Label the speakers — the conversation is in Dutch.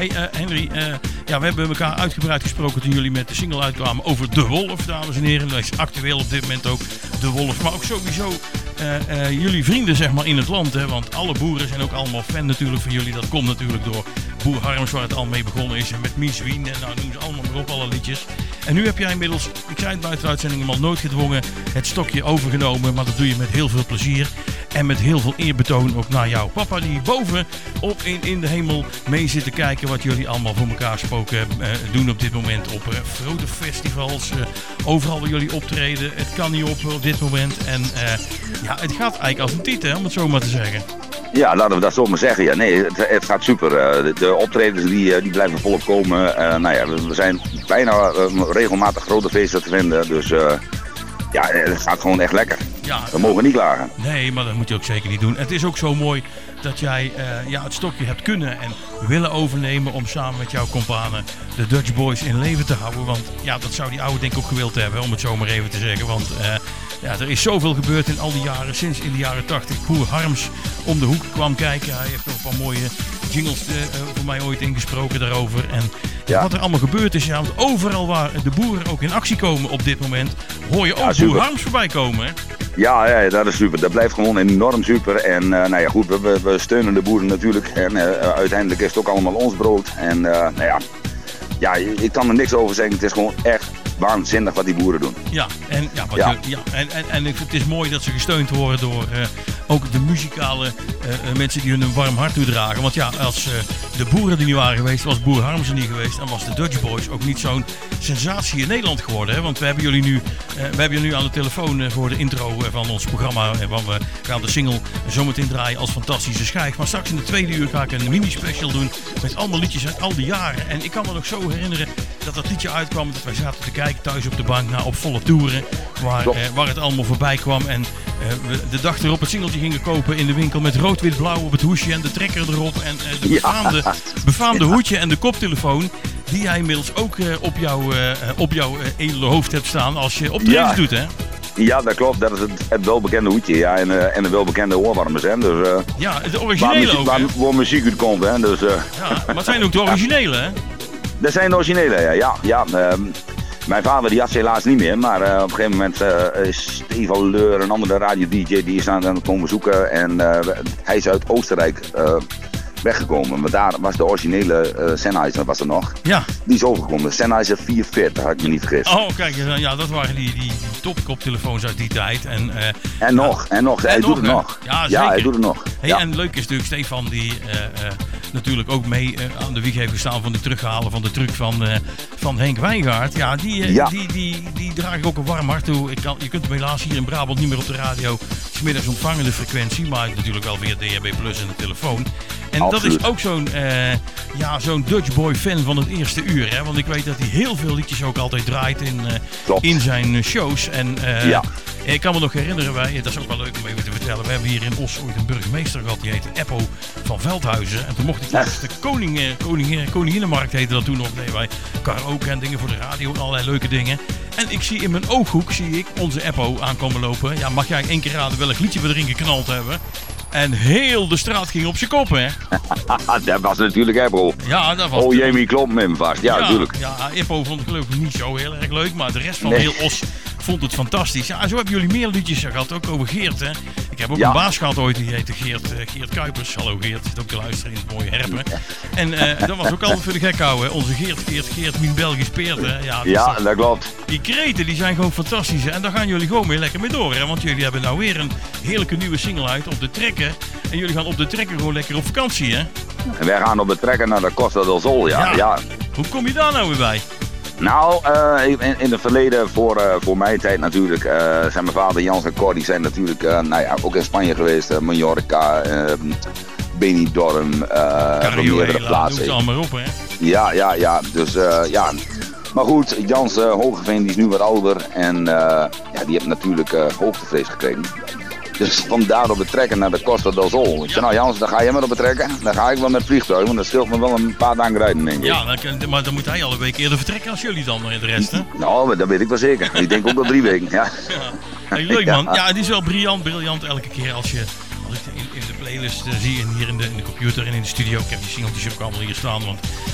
Speaker 1: Hey, Henry, ja, we hebben elkaar uitgebreid gesproken toen jullie met de single uitkwamen over De Wolf, dames en heren. Dat is actueel op dit moment ook De Wolf. Maar ook sowieso jullie vrienden zeg maar in het land. Hè? Want alle boeren zijn ook allemaal fan natuurlijk van jullie. Dat komt natuurlijk door Boer Harms waar het al mee begonnen is. En met Mies Wien en nou noem ze allemaal maar op, alle liedjes. En nu heb jij inmiddels, ik zei het buiten de uitzending, iemand nooit gedwongen, het stokje overgenomen. Maar dat doe je met heel veel plezier. En met heel veel eerbetoon ook naar jouw papa die boven op in de hemel mee zit te kijken wat jullie allemaal voor elkaar spoken doen op dit moment op grote festivals. Overal waar jullie optreden. Het kan niet op dit moment. En ja, het gaat eigenlijk als een titel, om het zo maar te zeggen.
Speaker 2: Ja, laten we dat zo maar zeggen. Ja, nee, het gaat super. De optredens die blijven volop komen. Nou ja, we zijn bijna regelmatig grote feesten te vinden. Dus ja, het gaat gewoon echt lekker. Ja, we mogen niet klagen.
Speaker 1: Nee, maar dat moet je ook zeker niet doen. Het is ook zo mooi dat jij ja, het stokje hebt kunnen en willen overnemen om samen met jouw companen de Dutch Boys in leven te houden. Want ja, dat zou die oude denk ik ook gewild hebben, om het zo maar even te zeggen. Want ja, er is zoveel gebeurd in al die jaren, sinds in de jaren 80 Boer Harms om de hoek kwam kijken. Hij heeft ook een paar mooie jingles voor mij ooit ingesproken daarover. En ja, wat er allemaal gebeurd is, ja, want overal waar de boeren ook in actie komen op dit moment, hoor je ook ja, Boer Harms voorbij komen. Hè?
Speaker 2: Ja, dat is super. Dat blijft gewoon enorm super. En nou ja, goed, we steunen de boeren natuurlijk. En uiteindelijk is het ook allemaal ons brood. En nou ja, ik kan er niks over zeggen. Het is gewoon echt waanzinnig wat die boeren doen.
Speaker 1: Ja, en, en het is mooi dat ze gesteund worden door ook de muzikale mensen die hun een warm hart toedragen. Want ja, als de boeren die niet waren geweest, was Boer Harms er niet geweest. En was de Dutch Boys ook niet zo'n sensatie in Nederland geworden. Hè? Want we hebben jullie nu aan de telefoon voor de intro van ons programma. Want we gaan de single zometeen draaien als fantastische schijf. Maar straks in de tweede uur ga ik een mini-special doen met allemaal liedjes uit al die jaren. En ik kan me nog zo herinneren dat dat liedje uitkwam. Dat wij zaten te kijken thuis op de bank naar Op Volle Toeren. Waar het allemaal voorbij kwam. En we de dag erop het singeltje gingen kopen in de winkel met rood-wit-blauw op het hoesje en de trekker erop. En de befaamde hoedje en de koptelefoon. Die jij inmiddels ook op jouw edele hoofd hebt staan als je optredens doet, hè?
Speaker 2: Ja, dat klopt. Dat is het welbekende hoedje. Ja, en de welbekende oorwarmers. Hè. Dus,
Speaker 1: ja, de originele ook.
Speaker 2: Waar muziek uit komt. Hè. Dus,
Speaker 1: ja, maar het zijn ook de originele, hè?
Speaker 2: Dat zijn de originele, ja. Mijn vader die had ze helaas niet meer, maar op een gegeven moment is Stefan Leur, een andere radio-dj, die is aan het komen bezoeken. En hij is uit Oostenrijk weggekomen. Maar daar was de originele Sennheiser was er nog.
Speaker 1: Ja.
Speaker 2: Die is overgekomen. Sennheiser 440, had ik me niet vergist.
Speaker 1: Oh, kijk, ja, dat waren die topkoptelefoons uit die tijd.
Speaker 2: En nog. Hij doet het nog.
Speaker 1: Ja,
Speaker 2: hij doet het nog.
Speaker 1: Hey, ja. En leuk is natuurlijk Stefan die natuurlijk ook mee aan de wieg heeft gestaan van de terughalen van de truck van Henk Wijngaard. Ja, die draag ik ook een warm hart toe. Je kunt hem helaas hier in Brabant niet meer op de radio 's middags ontvangen, de frequentie. Maar natuurlijk wel via DHB Plus en de telefoon. En absoluut. Dat is ook zo'n Dutch Boy fan van het eerste uur. Hè? Want ik weet dat hij heel veel liedjes ook altijd draait in zijn shows. En ik kan me nog herinneren, dat is ook wel leuk om even te vertellen. We hebben hier in Os ooit een burgemeester gehad, die heette Eppo van Veldhuizen. En toen mocht ik tijdens de Koninginnenmarkt heette dat toen nog. Nee, wij karaoke en dingen voor de radio en allerlei leuke dingen. En ik zie in mijn ooghoek onze Eppo aankomen lopen. Ja, mag jij 1 keer raden welk liedje we erin geknald hebben? En heel de straat ging op zijn kop, hè?
Speaker 2: Dat was natuurlijk Eppo.
Speaker 1: Ja, dat was.
Speaker 2: Oh, Jamie klopt met hem vast. Ja, natuurlijk.
Speaker 1: Ja, Eppo vond ik gelukkig niet zo heel erg leuk, maar de rest van heel Os vond het fantastisch. Ja, en zo hebben jullie meer liedjes gehad, ook over Geert, hè? Ik heb ook een baas gehad ooit, die heette Geert Kuipers. Hallo Geert, zit ook te luisteren in het mooie Herpen. En dat was ook altijd voor de gek houden, onze Geert, mijn Belgisch peert, hè?
Speaker 2: Ja, dat klopt.
Speaker 1: Die kreten, die zijn gewoon fantastisch, hè? En daar gaan jullie gewoon weer lekker mee door, hè? Want jullie hebben nou weer een heerlijke nieuwe single uit op de trekker. En jullie gaan op de trekker gewoon lekker op vakantie, hè?
Speaker 2: En wij gaan op de trekker naar de Costa del Sol, ja.
Speaker 1: Hoe kom je daar nou weer bij?
Speaker 2: Nou, in het verleden, voor mijn tijd natuurlijk, zijn mijn vader Jans en Cor, die zijn natuurlijk ook in Spanje geweest, Mallorca, Benidorm, meerdere plaatsen.
Speaker 1: Doe het allemaal op, hè?
Speaker 2: Ja, dus ja. Maar goed, Jans Hogeveen die is nu wat ouder en die heeft natuurlijk hoogtevrees gekregen. Dus vandaar op betrekken naar de Costa del Sol. Ik zei, nou Jans, dan ga jij maar op betrekken. Dan ga ik wel met vliegtuig, want dat scheelt me wel een paar dagen rijden, denk ik.
Speaker 1: Ja, maar dan moet hij al een week eerder vertrekken als jullie dan de rest, hè?
Speaker 2: Nou, dat weet ik wel zeker. Ik denk ook wel 3 weken, ja.
Speaker 1: Hey, leuk man. Ja, het is wel briljant elke keer als ik in de playlist zie en hier in de computer en in de studio. Ik heb die singeltjes ook allemaal hier staan, want